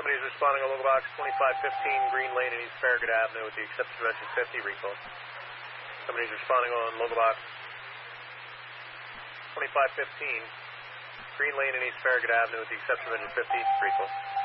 Somebody's responding on local box 2515 Green Lane in East Farragut Avenue with the exception of engine 50 recall. Somebody's responding on local box 2515 Green Lane in East Farragut Avenue with the exception of engine 50 recall.